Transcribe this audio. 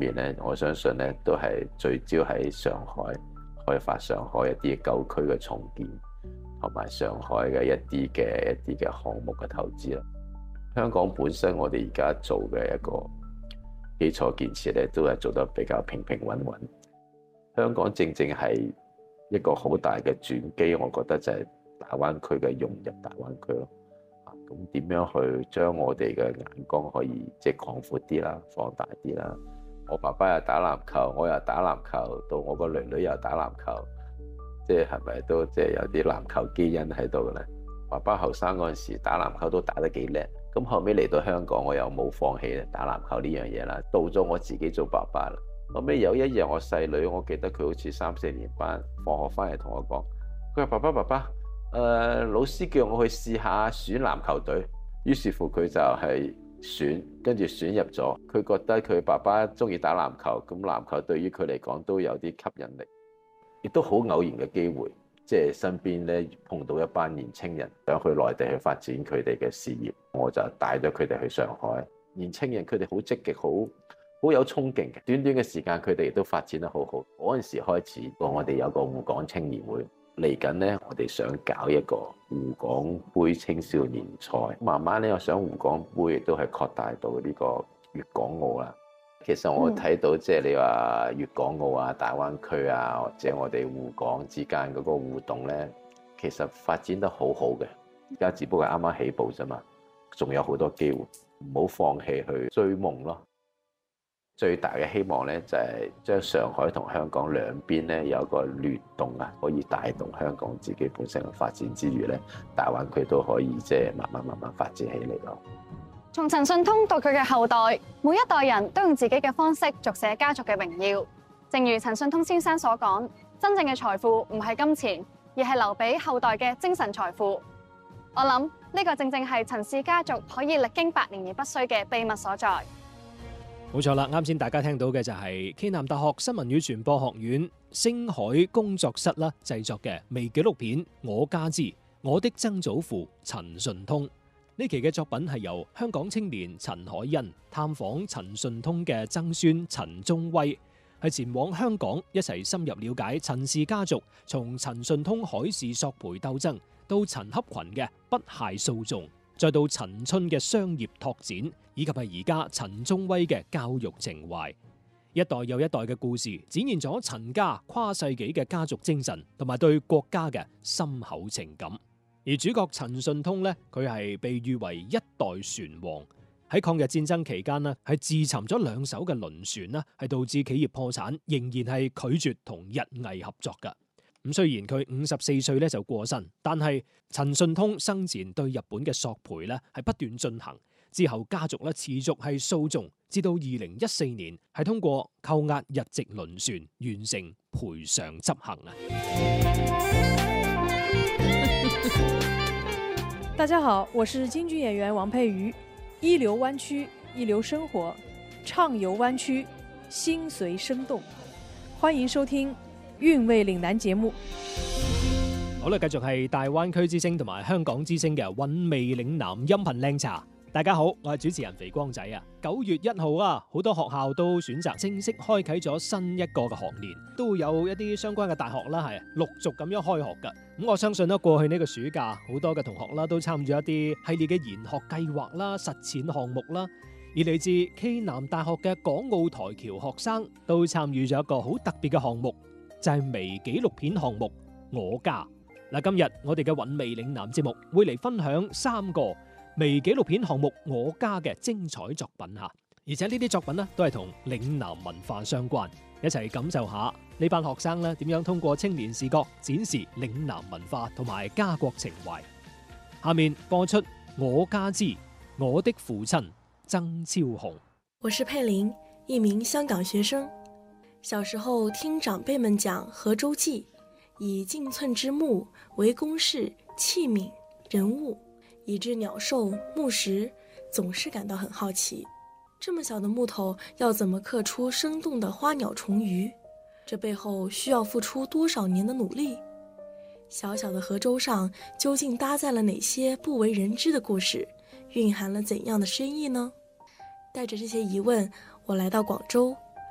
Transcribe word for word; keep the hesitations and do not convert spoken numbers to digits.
面咧，我相信咧都係聚焦喺上海開發上海一啲舊區嘅重建，同埋上海嘅一啲嘅一啲嘅項目嘅投資啦。香港本身我哋而家做嘅一個基礎建設咧，都係做得比較平平穩穩。香港正正係一個好大嘅轉機，我覺得就係大灣區嘅融入大灣區咯。啊，咁點樣去將我哋嘅眼光可以即係擴闊啲啦，放大啲啦？我爸爸又打籃球，我又打籃球，到我個女女又打籃球，即係係咪都即係有啲籃球基因喺度嘅咧？爸爸後生嗰陣時打籃球都打得幾叻，咁後尾嚟到香港，我又冇放棄打籃球呢樣嘢啦。到咗我自己做爸爸啦，後尾有一日我細女，我記得佢好似三四年班，放學翻嚟同我講，佢話爸爸爸爸，誒、呃、老師叫我去試下選籃球隊，於是乎佢就係選，跟住選入咗。佢覺得佢爸爸中意打籃球，咁籃球對於佢嚟講都有啲吸引力，亦都好偶然嘅機會。即係身邊咧碰到一班年青人想去內地去發展佢哋嘅事業，我就帶咗佢哋去上海。年青人佢哋好積極，好好有衝勁嘅。短短嘅時間佢哋亦都發展得好好。嗰陣時開始，我哋有個滬港青年會，嚟緊咧，我哋想搞一個滬港杯青少年賽。慢慢咧，我想滬港杯亦都係擴大到呢個粵港澳啦。其實我睇到即係你話粵港澳啊、大灣區啊，或者我哋滬港之間嗰個互動咧，其實發展得好好嘅。而家只不過係啱啱起步啫嘛，仲有好多機會，唔好放棄去追夢咯。最大嘅希望咧就係將上海同香港兩邊咧有一個聯動啊，可以帶動香港自己本身嘅發展之餘咧，大灣區都可以即係慢慢慢慢發展起嚟咯。 從陳順通到佢嘅後代，每一代人都用自己嘅方式續寫家族嘅榮耀。正如陳順通先生所講，真正嘅財富唔係金錢，而係留俾後代嘅精神財富。我諗呢個正正係陳氏家族可以歷經百年而不衰嘅秘密所在。 冇錯啦，啱先大家聽到嘅就係暨南大學新聞與傳播學院星海工作室啦製作嘅微紀錄片《我家之我的曾祖父陳順通》。呢期嘅作品係由香港青年陳海欣探訪陳順通嘅曾孫陳宗威，係前往香港一齊深入了解陳氏家族從陳順通海氏索賠鬥爭到陳克群嘅不懈訴訟，再到陳春嘅商業拓展，以及係而家陳宗威嘅教育情懷，一代又一代嘅故事，展現咗陳家跨世紀嘅家族精神同埋對國家嘅深厚情感。而主角陳順通呢，佢係被譽為一代船王。喺抗日戰爭期間呢，係自沉咗兩艘嘅輪船啦，係導致企業破產，仍然係拒絕同日偽合作㗎。咁雖然佢五十四歲咧就過身，但係陳順通生前對日本嘅索賠咧係不斷進行，之後家族咧持續係訴訟，至到二零一四年係通過扣押日籍輪船完成賠償執行啊！ 大家好，我是京劇演員王佩瑜。一流灣區，一流生活，暢遊灣區，心隨生動。歡迎收聽韻味嶺南節目。 好啦，繼續係大灣區之聲同埋香港之聲嘅韻味嶺南音頻靚茶。大家好，我係主持人肥光仔啊。九月一號啊，好多學校都選擇正式開啟咗新一個嘅學年，都會有一啲相關嘅大學啦，係陸續咁樣開學噶。咁我相信咧，過去呢個暑假，好多嘅同學啦，都參與一啲系列嘅研學計劃啦、實踐項目啦。而嚟自暨南大學嘅港澳台僑學生都參與咗一個好特別嘅項目，就係微紀錄片項目《我家》。嗱，今日我哋嘅韻味嶺南節目會嚟分享三個微紀錄片項目《我家》嘅精彩作品吓，而且呢啲作品呢都係同嶺南文化相關，一齊感受下呢班學生呢點樣通過青年視角展示嶺南文化同埋家國情懷。下面播出《我家之我的父親曾超雄》。 我是佩玲，一名香港學生。小時候聽長輩們講河州記，以徑寸之木為公式、器皿、人物，以致鳥獸、木石，總是感到很好奇。這麼小的木頭要怎麼刻出生動的花鳥蟲魚？這背後需要付出多少年的努力？小小的河州上究竟搭載了哪些不為人知的故事？蘊含了怎樣的深意呢？帶着這些疑問，我來到廣州，